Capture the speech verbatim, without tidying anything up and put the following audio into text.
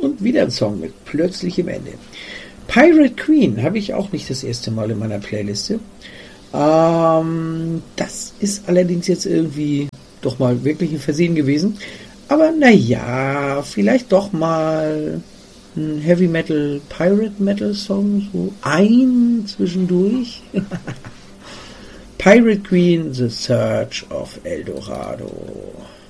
Und wieder ein Song mit plötzlichem Ende. Pirate Queen habe ich auch nicht das erste Mal in meiner Playliste. Ähm, das ist allerdings jetzt irgendwie doch mal wirklich ein Versehen gewesen. Aber naja, vielleicht doch mal ein Heavy Metal, Pirate Metal Song, so ein zwischendurch. Pirate Queen, The Search of El Dorado.